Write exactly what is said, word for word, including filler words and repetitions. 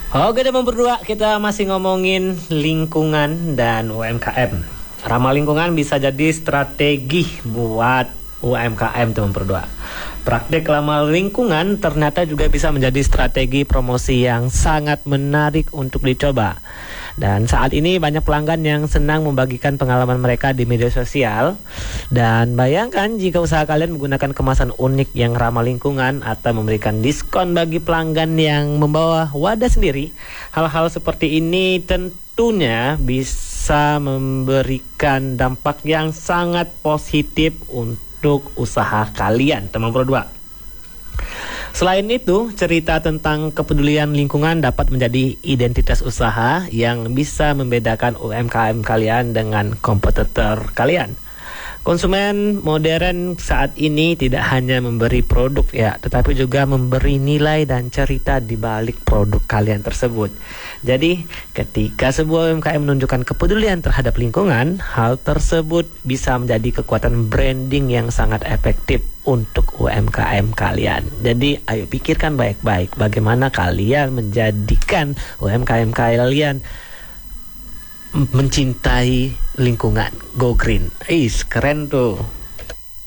Oke teman berdua, kita masih ngomongin lingkungan dan U M K M. Ramah lingkungan bisa jadi strategi buat U M K M teman berdua. Praktik ramah lingkungan ternyata juga bisa menjadi strategi promosi yang sangat menarik untuk dicoba. Dan saat ini banyak pelanggan yang senang membagikan pengalaman mereka di media sosial. Dan bayangkan jika usaha kalian menggunakan kemasan unik yang ramah lingkungan atau memberikan diskon bagi pelanggan yang membawa wadah sendiri. Hal-hal seperti ini tentunya bisa memberikan dampak yang sangat positif untuk usaha kalian, teman berdua. Selain itu, cerita tentang kepedulian lingkungan dapat menjadi identitas usaha yang bisa membedakan U M K M kalian dengan kompetitor kalian. Konsumen modern saat ini tidak hanya memberi produk ya, tetapi juga memberi nilai dan cerita di balik produk kalian tersebut. Jadi, ketika sebuah U M K M menunjukkan kepedulian terhadap lingkungan, hal tersebut bisa menjadi kekuatan branding yang sangat efektif untuk U M K M kalian. Jadi, ayo pikirkan baik-baik bagaimana kalian menjadikan U M K M kalian mencintai lingkungan. Go green. Is keren tuh.